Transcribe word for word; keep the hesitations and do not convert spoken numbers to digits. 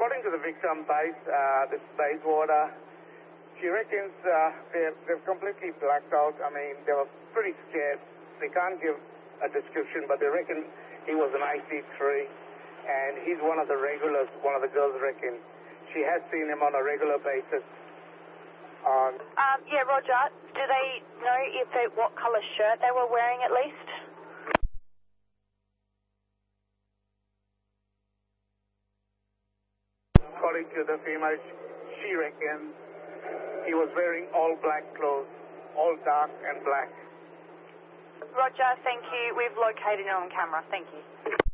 according to the victim, base, uh, this Bayswater, she reckons uh, they're, they're completely blacked out. I mean, they were pretty scared. They can't give a description, but they reckon he was an I C three, and he's one of the regulars, one of the girls reckon. She has seen him on a regular basis. On um, yeah, Roger. Do they know if they, what colour shirt they were wearing at least? According to the female, she reckons he was wearing all black clothes, all dark and black. Roger, thank you. We've located it on camera. Thank you.